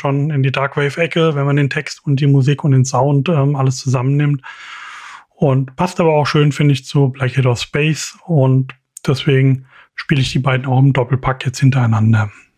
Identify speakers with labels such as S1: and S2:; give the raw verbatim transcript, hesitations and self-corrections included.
S1: schon in die Darkwave-Ecke, wenn man den Text und die Musik und den Sound ähm, alles zusammennimmt. Und passt aber auch schön, finde ich, zu Black Hit of Space. Und deswegen spiele ich die beiden auch im Doppelpack jetzt hintereinander.